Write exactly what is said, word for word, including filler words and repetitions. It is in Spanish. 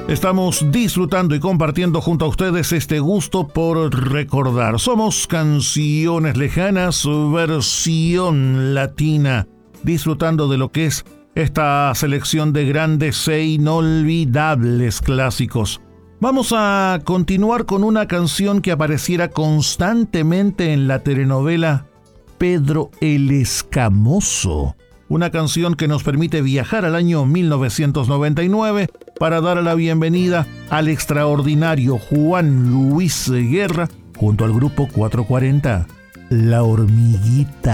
Estamos disfrutando y compartiendo junto a ustedes este gusto por recordar. Somos Canciones Lejanas, versión latina, disfrutando de lo que es esta selección de grandes e inolvidables clásicos. Vamos a continuar con una canción que apareciera constantemente en la telenovela Pedro el Escamoso. Una canción que nos permite viajar al año mil novecientos noventa y nueve para dar la bienvenida al extraordinario Juan Luis Guerra junto al grupo cuatrocientos cuarenta, La Hormiguita.